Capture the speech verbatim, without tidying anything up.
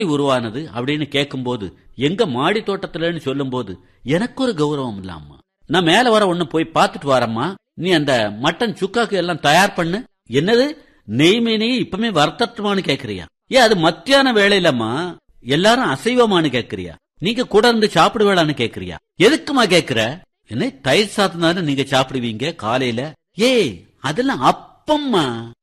உருவானது அப்படின்னு கேட்கும்போது, எங்க மாடி தோட்டத்துலன்னு சொல்லும் போது எனக்கு ஒரு கௌரவம் இல்லாமா. நான் மேல வர ஒண்ணு போய் பார்த்துட்டு வரம்மா, நீ அந்த மட்டன் சுக்காக்கு எல்லாம் தயார் பண்ணு. என்னது நெய் மீனையே இப்பமே வறுத்தட்டுமான்னு கேக்குறியா? ஏ அது மத்தியான வேலையிலம்மா, எல்லாரும் அசைவமானு கேக்குறியா? நீங்க கூட இருந்து சாப்பிடுவேளான்னு கேக்குறியா? எதுக்குமா கேக்குற? என்ன தயிர் சாதம் தானே நீங்க சாப்பிடுவீங்க காலையில? ஏய் அதெல்லாம் அப்பம்மா.